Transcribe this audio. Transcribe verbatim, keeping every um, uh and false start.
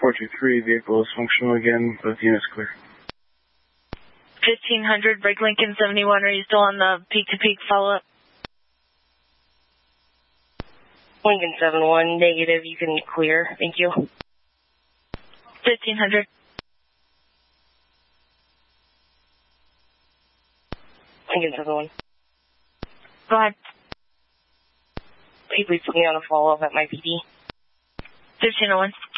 four two three, vehicle is functional again, both units clear. fifteen hundred, Break Lincoln seventy-one, are you still on the peak-to-peak follow-up? Lincoln seven one, negative, you can clear, thank you. fifteen hundred. Lincoln seven one. Go ahead. Hey, please put me on a follow-up at my P D. fifteen oh one.